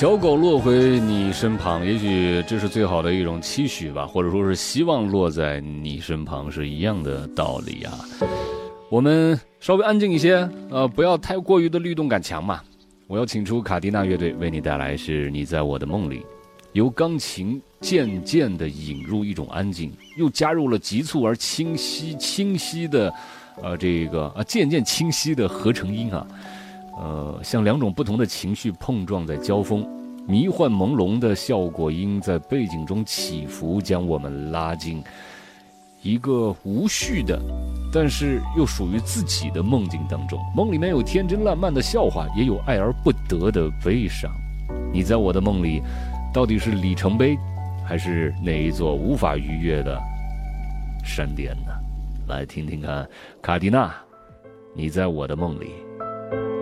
小狗落回你身旁，也许这是最好的一种期许吧，或者说是希望落在你身旁是一样的道理啊。我们稍微安静一些，不要太过于的律动感强嘛。我要请出卡迪娜乐队为你带来是你在我的梦里，由钢琴渐渐地引入一种安静，又加入了急促而清晰的渐渐清晰的合成音啊。像两种不同的情绪碰撞在交锋，迷幻朦胧的效果音在背景中起伏，将我们拉进一个无序的但是又属于自己的梦境当中。梦里面有天真烂漫的笑话，也有爱而不得的悲伤。你在我的梦里到底是里程碑，还是哪一座无法逾越的山巅呢？来听听看卡迪娜，你在我的梦里。